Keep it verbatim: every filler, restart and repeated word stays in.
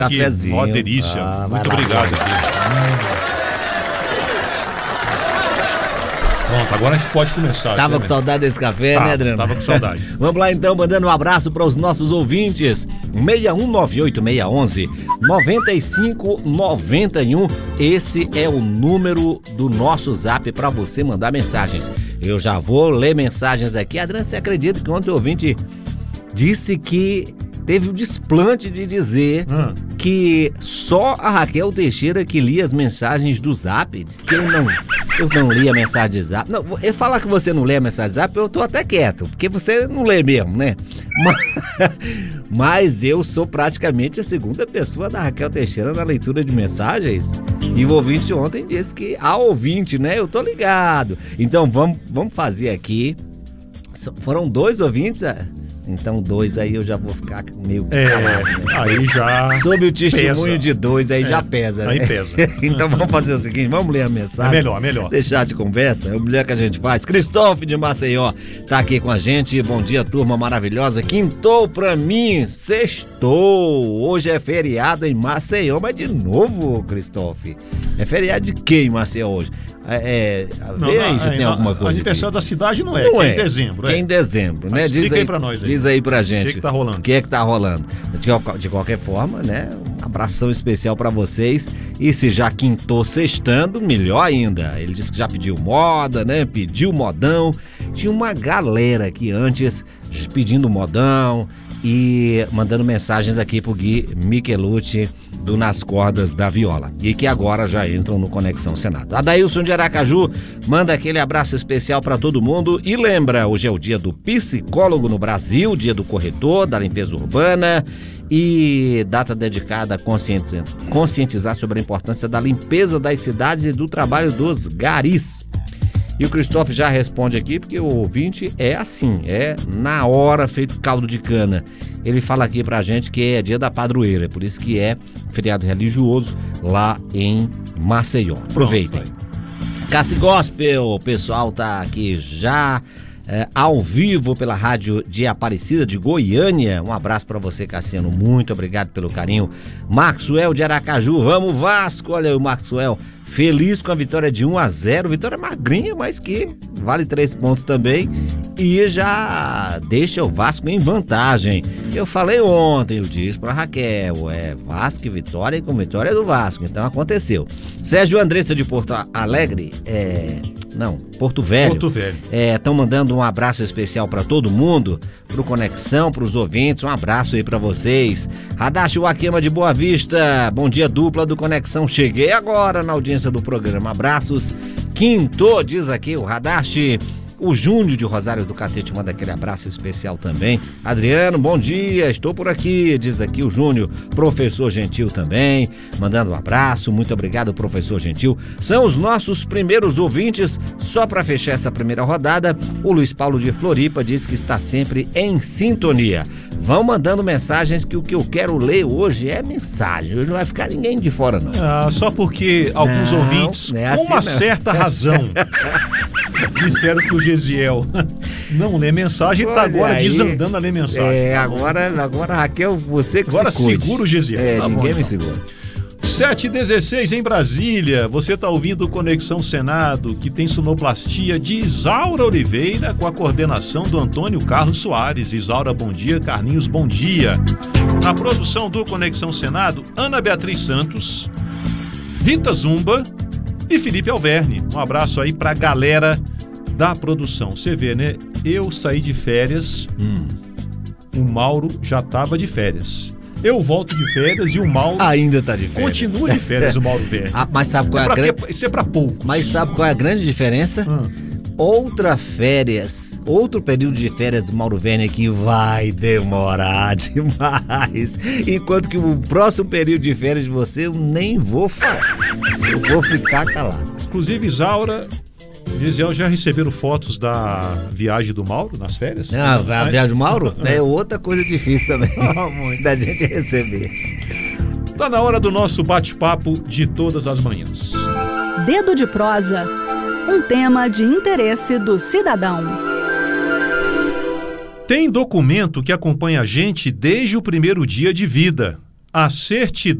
Cafezinho. Ó, delícia. Ah, muito lá, obrigado. Pronto, agora a gente pode começar. Tava aqui, com né? saudade desse café, Tava, né, Adriano? Tava com saudade. Vamos lá então, mandando um abraço para os nossos ouvintes. seis um nove oito seis um um nove cinco nove um. Esse é o número do nosso zap para você mandar mensagens. Eu já vou ler mensagens aqui. Adriano, você acredita que ontem o ouvinte disse que teve o desplante de dizer hum. que só a Raquel Teixeira que lia as mensagens do zap? Diz que eu não, eu não li a mensagem de zap. Não, eu falar que você não lê a mensagem de zap, eu tô até quieto, porque você não lê mesmo, né? Mas, mas eu sou praticamente a segunda pessoa da Raquel Teixeira na leitura de mensagens. E o ouvinte ontem disse que a ouvinte, né? Eu tô ligado. Então vamos, vamos fazer aqui. Foram dois ouvintes... Então dois aí eu já vou ficar meio é, calado, né? Aí já sob o testemunho pesa. de dois, aí é, já pesa, né? Aí pesa. Então vamos fazer o seguinte, vamos ler a mensagem. É melhor, melhor. Deixar de conversa, é o melhor que a gente faz. Cristóvão de Maceió tá aqui com a gente. Bom dia, turma maravilhosa. Quintou pra mim, sextou. Hoje é feriado em Maceió, mas de novo, Cristóvão. É feriado de quem em Maceió hoje? É, é, não, vê aí se é, tem alguma coisa. Aniversário da cidade não é, não que é, é em dezembro. Que é é em dezembro, né? Mas diz explica aí, aí pra nós. Aí. Diz aí pra gente. O que, que tá rolando? O que é que tá rolando? De, de qualquer forma, né? Um abração especial pra vocês. E se já quintou sextando, melhor ainda. Ele disse que já pediu moda, né? Pediu modão. Tinha uma galera aqui antes pedindo modão e mandando mensagens aqui pro Gui Michelucci do Nas Cordas da Viola, e que agora já entram no Conexão Senado. Adailson de Aracaju manda aquele abraço especial para todo mundo e lembra, hoje é o dia do psicólogo no Brasil, dia do corretor, da limpeza urbana e data dedicada a conscientizar, conscientizar sobre a importância da limpeza das cidades e do trabalho dos garis. E o Cristóvão já responde aqui, porque o ouvinte é assim, é na hora feito caldo de cana. Ele fala aqui pra gente que é dia da padroeira, por isso que é feriado religioso lá em Maceió. Aproveitem. Cassi Gospel, o pessoal tá aqui já é, ao vivo pela rádio de Aparecida de Goiânia. Um abraço pra você, Cassiano, muito obrigado pelo carinho. Maxwell de Aracaju, vamos Vasco, olha aí o Maxwell. Feliz com a vitória de um a zero, vitória magrinha, mas que vale três pontos também e já deixa o Vasco em vantagem. Eu falei ontem, eu disse pra Raquel, é Vasco e vitória e com vitória do Vasco, então aconteceu. Sérgio Andressa de Porto Alegre, é... não, Porto Velho. Porto Velho. Estão é, mandando um abraço especial para todo mundo, pro Conexão, pros ouvintes, um abraço aí para vocês. Radache Wakema de Boa Vista, bom dia dupla do Conexão, cheguei agora na audiência do programa, abraços. Quinto, diz aqui o Radache. O Júnior de Rosário do Catete manda aquele abraço especial também. Adriano, bom dia, estou por aqui, diz aqui o Júnior. Professor Gentil também, mandando um abraço, muito obrigado, professor Gentil. São os nossos primeiros ouvintes. Só para fechar essa primeira rodada, o Luiz Paulo de Floripa diz que está sempre em sintonia. Vão mandando mensagens, que o que eu quero ler hoje é mensagem, hoje não vai ficar ninguém de fora não. Ah, só porque alguns não, ouvintes, é com assim uma não. certa razão, disseram que o Gesiel não lê mensagem e tá agora aí, desandando a ler mensagem. É, tá agora, agora, Raquel, você que agora se cuide. segura o Gesiel. É, tá ninguém bom, me então. segura. sete e dezesseis em Brasília, você está ouvindo Conexão Senado, que tem sonoplastia de Isaura Oliveira, com a coordenação do Antônio Carlos Soares. Isaura, bom dia. Carlinhos, bom dia. Na produção do Conexão Senado, Ana Beatriz Santos, Rita Zumba e Felipe Alverne. Um abraço aí pra galera da produção. Você vê, né? Eu saí de férias, hum. o Mauro já tava de férias. Eu volto de férias e o Mauro ainda tá de férias. Continua de férias o Mauro Verde. Ah, mas sabe qual é, é a grande... Isso é pra pouco. Mas sabe qual é a grande diferença? Hum. Outra férias, outro período de férias do Mauro Verne que vai demorar demais. Enquanto que o próximo período de férias de você eu nem vou falar. Eu vou ficar calado. Inclusive, Isaura, Gisele, já receberam fotos da viagem do Mauro nas férias? Ah, a viagem do Mauro é outra coisa difícil também ah, da gente receber. Tá na hora do nosso bate-papo de todas as manhãs. Dedo de prosa, um tema de interesse do cidadão. Tem documento que acompanha a gente desde o primeiro dia de vida. a certidão